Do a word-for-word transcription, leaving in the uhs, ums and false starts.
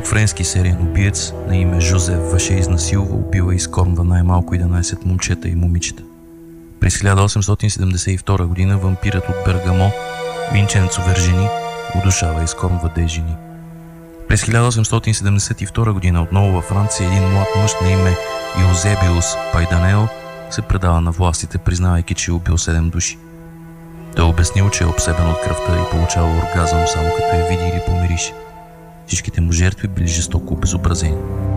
Друг френски сериен убиец на име Жозеф Ваше изнасилва, убива и изкормва най-малко единайсет момчета и момичета. През хиляда осемстотин седемдесет и втора година вампирът от Бергамо Винченцо Вержини удушава и изкормва две жени. През хиляда осемстотин седемдесет и втора година отново във Франция един млад мъж на име Юзебиус Пайданео се предава на властите, признавайки, че е убил седем души. Той е обяснил, че е обсебен от кръвта и получава оргазъм само като я види или помирише. Всичките му жертви били жестоко обезобразени.